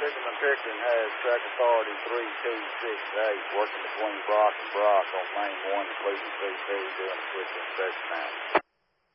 Pickman Pickering has track authority 3268 working between Brock and Brock on lane 1, including CP, doing a quick inspection now.